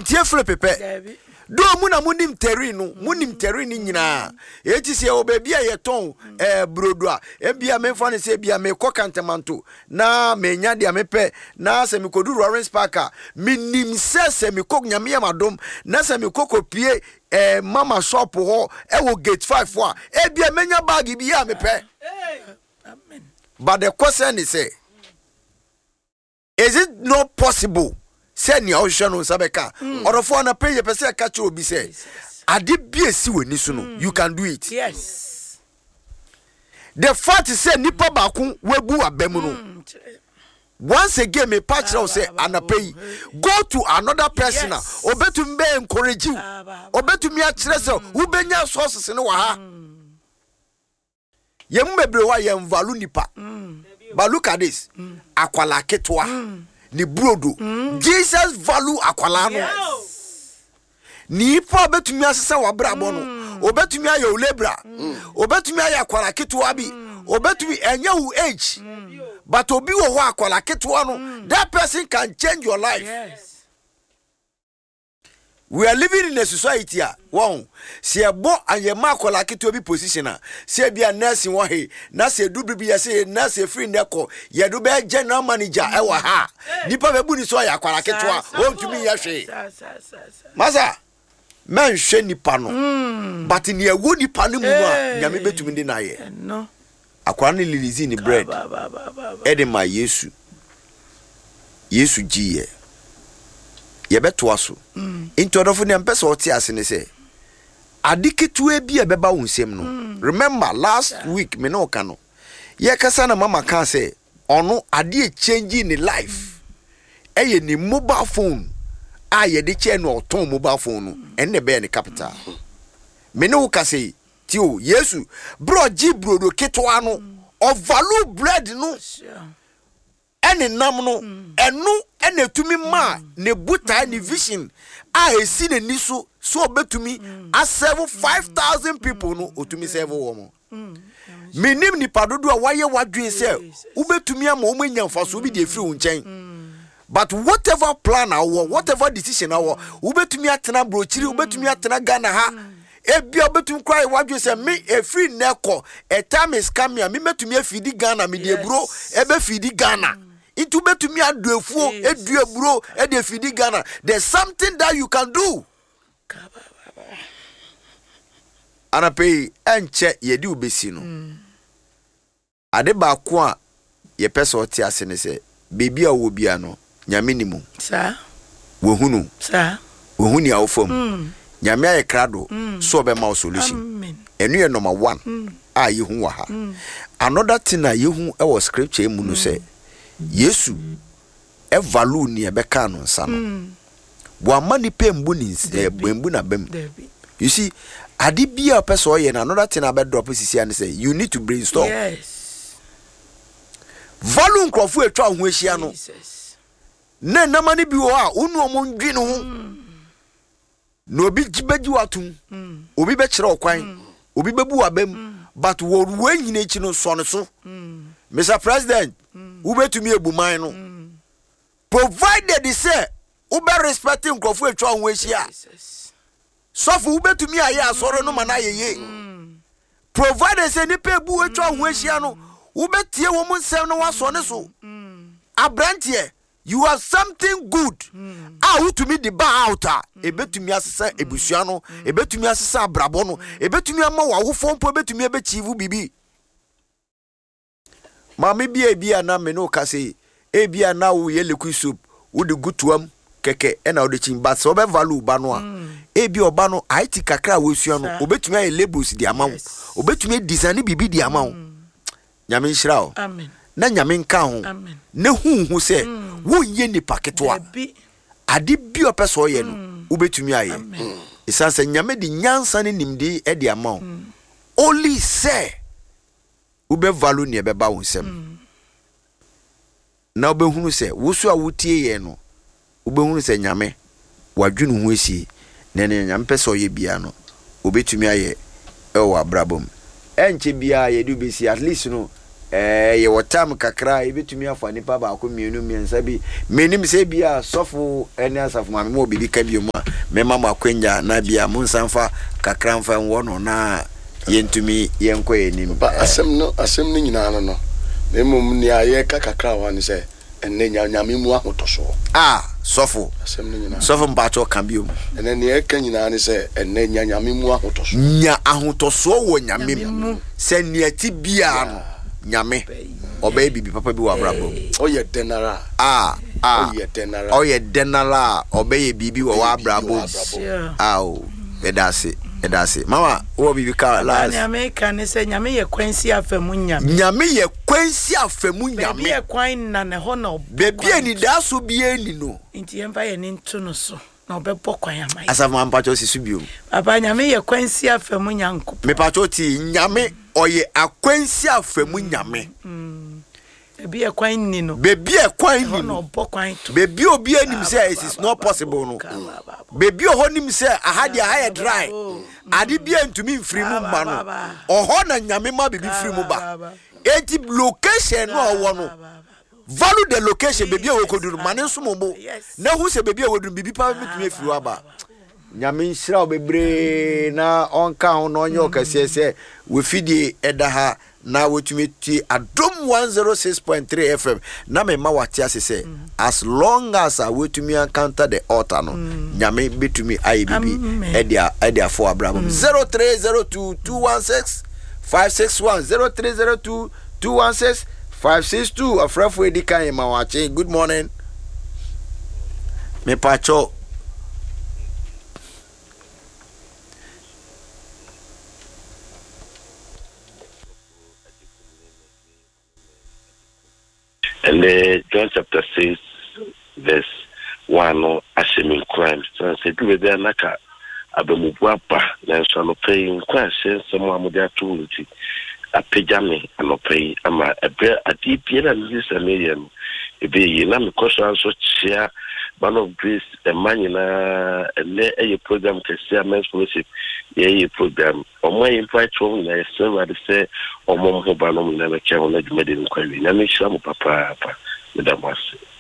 tie flip pepe do muna munim terri no munim terri ni nyina eti se o baby a yeton brodo a ebia me fa ne se bia me kokantemanto na me nya dia me pe na se me kodu Lawrence Parker minim se me kok nyame amadom na se me kokopie mama shop ho wo gate 5 fo a ebia menya bag bi ya me pe amen. But the question is say, is it not possible send your ocean on Sabeka or for an pay a person catch will be said? I did be a sewer nisuno. You can do it. Yes. The fact is say Nipa Bakun webu a bemuno. Once again, me patch will say and pay. Go to another person. Or bet to me encourage you. Or bet to me at Tressa who be your sources in Waha. Yembe brewa yem valu nipa. But look at this. Akwala ketwa. Ni brodo. Jesus value akwala no. Nipa betumi asesa wabra bono. Obetumi aye olebra. Obetumi aye akwala ketwa bi. Obetumi enye wu age. But obi wo ho akwala ketwa no. That person can change your life. Yes. We are living in a society wow se ebo anyema akola keto bi position a se bia nurse wo he na se du bi ya se na se free ndeko ye do be general manager e wa ha nipa be bu ni so ya akola keto a o ntumi ya hwe masa man hwe nipa no but ni ewu nipa no mu a nyame betumi ndi na ye no akola ni lilizi ni bread e de ma Yesu giye ye beto aso into odofo ne mpese oti ase ne se adiketu e bia beba wonsem no remember last week me no ka no ye kasa na mama kan say ono ade change in life eye ni mobile phone a ye de che no oton mobile phone no enne be ne capital me no ka say ti o Yesu bro ji brodo ketwa no of value bread no ene nam no enu ene tumi ma ne buta ne vision a esi ne niso so betumi a serve 5,000 people no otumi serve wo mo minim ni padodo a waye wadwen se ubetumi ama o manya mfaso bi de free unchen but whatever plan or whatever decision or ubetumi atena brochiri ubetumi atena Ghana ha ebia betumi kwai wadwen se me e free neko a time is coming me metumi afidi Ghana me de bro ebe fidi Ghana itu betumi aduefuo edueburo e de fidi Ghana. There's something that you can do. Ana pay enche yedi ubesi no. Ade ba ko a ye pese oti ase ne se bebi a wo bia no nyame nimu. Sa. Wo hunu. Sa. Wo huni a wo fam. Nyame aye krado so be ma solution. Amen. Enu ye number 1 a ye hu wa ha. Another thing na ye hu e wo scripture mu no say Yesu e value ni ebeka no nsa no wa mani pembu ni bembu na bem. You see ade bia person oye na another thing about drop sisi and say you need to brainstorm. Yes. Value nkrofo etwa ho ehia no na namani bi wo a unu omondwi no ho no obi gibeji watum obi be kire okwan obi bebu wabam but wo ruwa nyina echi no so no so Mr. President ubetumi ebuman no provided they say ube respecting nkrofo etwa ho ehia so for ubetumi aye asoro no mana yeye provided say ni pebu etwa ho ehia no ubetie wo mu nsem no waso ne so abrantie you have something good utumi the bar out ebetumi asesa ebusua no ebetumi asesa abrabo no ebetumi ama wawofo mpo ebetumi ebechivu bibi mama bia na me no ka say bia na wo ye leku soup wo de gutuam keke e na wo de chimba so be value ba no a bia oba no IT kakra wo sua no obetumi ay labels di ama wo obetumi design bibi di ama wo nyame nhira o amen na nyame nka ho ne hu se wo ye ni paketwa ade bi opeso ye no obetumi aye isanse nyame di nyansa ne nimdi e di ama wo only say ube value ni ebeba wonsem na obehunu se wosu a wotie ye no obehunu se nyame wadwunu hu esi na ne nyame peso ye bia no obetumi aye e wa brabom enche bia ye du besi at least no ye wotam kakra ebetumi afa nipa ba ko mienu miensa bi menim se bia sofo ene asafo ma me obibi ka bi mu a me mama akwanya na bia munsanfa kakra mfa wo no na yentumi yenko enim ba asem no nyina no memum ni aye kakra wa ni se enne nyame mu ahotoso sofo asem no nyina sofo mpacho kan bi enne ne eka nyina ni se enne nyame mu ahotoso nya ahotoso wo nyame mu se ne ati bia no nyame obey bibi papa bi wa brabo oye denara oye denara obey bibi wa brabo edase mama wo bibi ka la nyame ka ne se nyame ye kwansi afamu nyame ye kwansi afamu nyame be kwan na ne ho na bebi ani da so bi ani no nti yemfa ye ne nto no so na obebọ kwan amai asafu ampacho sisu bio papa nyame ye kwansi afamu nyanko me pacho ti nyame oye akwansi afamu nyame bebi e kwan ni no bebi e kwan ni no obọ kwan to bebi obi anim say it is not possible no bebi oho nim say ahade aye dry ade bia ntumi mfiri mu ma no oho na nyame ma bebi firi mu ba eti location no owo no value the location bebi e wokoduru mane nso mombo na hu se bebi e woduru bibi pa metumi afiri wa ba nyame nhira obebre na onka ho no onye okase se we fidie edaha na wotumi ti adom 106.3 FM na me ma wate ase se as long as I wotumi encounter the altar no nyame betumi aye bibi edia for abraham 0302216561 0302216562 afrafo edi kan ma wache. Good morning me pacho and John chapter 6 verse 1 assuming crimes. So said to the naka abemubuapa na so no pay question some amudia to a pejame and pay ama ebe adipia na this American ebe ye na me question so chia man of grace a man na a program kesi men's fellowship ye program omo invite from na server de say omo ho ba no na me che ho na dwuma de nkwawi na me hira mo papa madam wase